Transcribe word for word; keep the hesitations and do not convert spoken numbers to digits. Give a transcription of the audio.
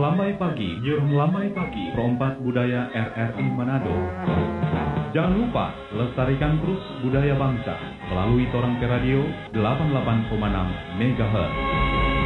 Lambai Pagi, Jurung Lambai Pagi, Perompak Budaya R R I Manado. Jangan lupa lestarikan terus budaya bangsa melalui Torang Ke Radio delapan puluh delapan koma enam megahertz.